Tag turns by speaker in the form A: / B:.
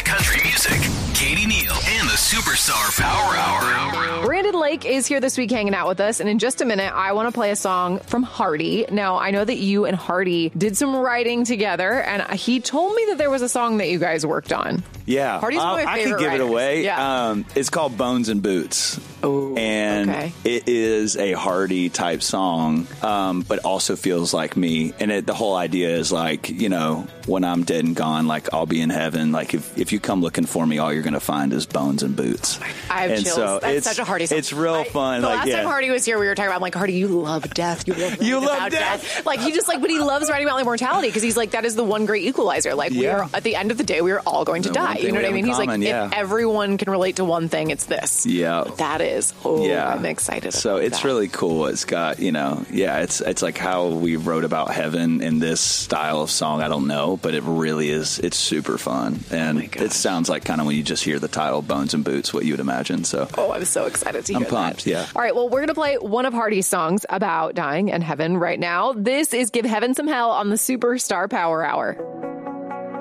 A: country music. Katie Neal and the Superstar Power Hour.
B: Brandon Lake is here this week hanging out with us, and in just a minute, I want to play a song from Hardy. Now, I know that you and Hardy did some writing together, and he told me that there was a song that you guys worked on.
C: Yeah.
B: Hardy's one of my
C: I
B: favorite
C: can give
B: writers.
C: it away.
B: Yeah.
C: It's called Bones and Boots.
B: Oh,
C: and
B: okay.
C: it is a Hardy type song, but also feels like me. And the whole idea is like, you know, when I'm dead and gone, like I'll be in heaven. Like if you come looking for me, all you're going to find is bones and boots.
B: I have
C: and
B: chills.
C: so
B: That's such a Hardy song.
C: It's real fun.
B: The last time Hardy was here, we were talking about, I'm like, Hardy, you love death. You love death. Like, he just like, but he loves writing about immortality because he's like, that is the one great equalizer. Like, we are, at the end of the day, we are all going to die. You know what I mean? He's like, if everyone can relate to one thing, it's this.
C: Yeah.
B: That is. Oh, yeah. I'm excited.
C: So it's really cool. It's got, you know, it's like how we wrote about heaven in this style of song. I don't know, but it really is. It's super fun. And it sounds like kind of when you just hear the title Bones and Boots, what you would imagine. So
B: I'm so excited to hear that.
C: I'm pumped, yeah.
B: All right, well, we're going to play one of Hardy's songs about dying and heaven right now. This is Give Heaven Some Hell on the Superstar Power Hour.